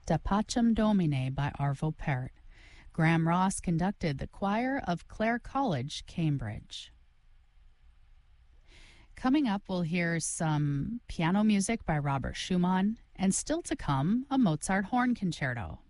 Da Pacem Domine by Arvo Pärt. Graham Ross conducted the choir of Clare College, Cambridge. Coming up, we'll hear some piano music by Robert Schumann, and still to come, a Mozart horn concerto.